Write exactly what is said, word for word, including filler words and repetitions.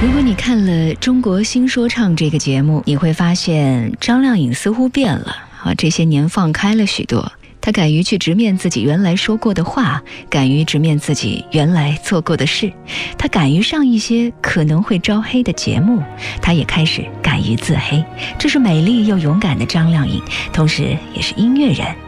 如果你看了《中国新说唱》这个节目，你会发现张靓颖似乎变了啊，这些年放开了许多。她敢于去直面自己原来说过的话，敢于直面自己原来做过的事，她敢于上一些可能会招黑的节目，她也开始敢于自黑。这是美丽又勇敢的张靓颖，同时也是音乐人